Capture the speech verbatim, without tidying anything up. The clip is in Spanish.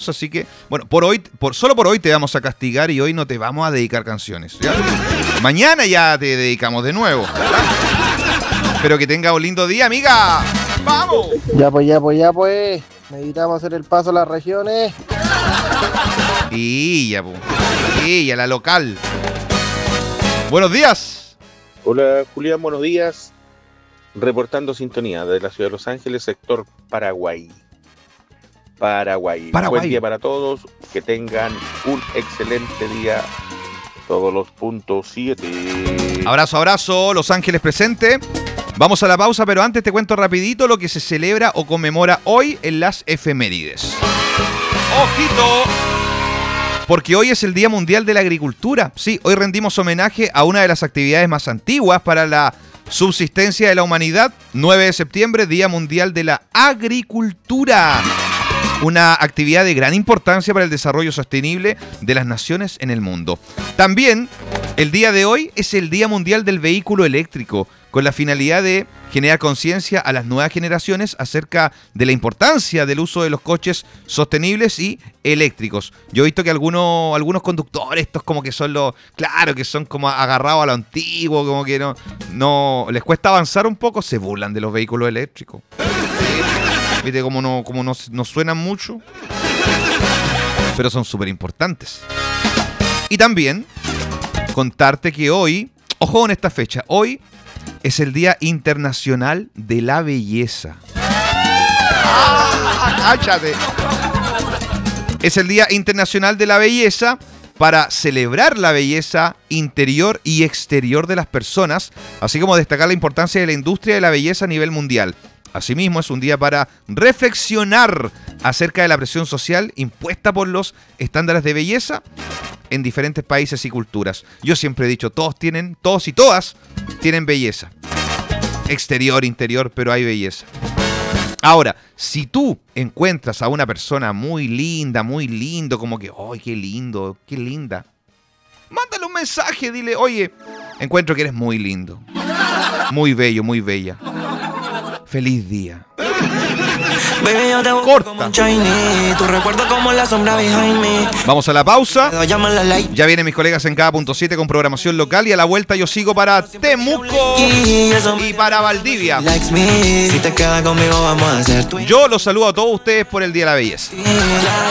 maravilloso, así que, bueno, por hoy, por, solo por hoy te vamos a castigar y hoy no te vamos a dedicar canciones, ¿ya? Mañana ya te dedicamos de nuevo, ¿verdad? Espero que tenga un lindo día, amiga. ¡Vamos! Ya pues, ya pues, ya pues. Necesitamos hacer el paso a las regiones. Y ya, pues. Y ya, la local. Buenos días. Hola, Julián, buenos días. Reportando sintonía de la ciudad de Los Ángeles, sector Paraguay. Paraguay. Paraguay. Buen día para todos. Que tengan un excelente día. Todos los puntos siete. Abrazo, abrazo. Los Ángeles presente. Vamos a la pausa, pero antes te cuento rapidito lo que se celebra o conmemora hoy en las efemérides. ¡Ojito! Porque hoy es el Día Mundial de la Agricultura. Sí, hoy rendimos homenaje a una de las actividades más antiguas para la subsistencia de la humanidad. nueve de septiembre, Día Mundial de la Agricultura. Una actividad de gran importancia para el desarrollo sostenible de las naciones en el mundo. También, el día de hoy es el Día Mundial del Vehículo Eléctrico, con la finalidad de generar conciencia a las nuevas generaciones acerca de la importancia del uso de los coches sostenibles y eléctricos. Yo he visto que algunos, algunos conductores, estos como que son los, claro, que son como agarrados a lo antiguo, como que no, no les cuesta avanzar un poco, se burlan de los vehículos eléctricos. Viste como no, como no, no suenan mucho, pero son súper importantes. Y también contarte que hoy, ojo en esta fecha, hoy es el Día Internacional de la Belleza. ¡Ah! ¡Cáchate! Es el Día Internacional de la Belleza para celebrar la belleza interior y exterior de las personas, así como destacar la importancia de la industria de la belleza a nivel mundial. Asimismo, es un día para reflexionar acerca de la presión social impuesta por los estándares de belleza en diferentes países y culturas. Yo siempre he dicho, todos tienen, todos y todas tienen belleza. Exterior, interior, pero hay belleza. Ahora, si tú encuentras a una persona muy linda, muy lindo, como que, ¡ay, qué lindo, qué linda! Mándale un mensaje, dile, oye, encuentro que eres muy lindo, muy bello, muy bella. Feliz día. Baby, yo te busco Corta. como un Chinese. Tu recuerdo como la sombra behind me. Vamos a la pausa. Te llaman la like. Ya vienen mis colegas en cada punto siete con programación local y a la vuelta yo sigo para Temuco y para Valdivia. Likes me. Si te quedas conmigo vamos a hacer tú y Yo los saludo a todos ustedes por el Día de la Belleza. yo.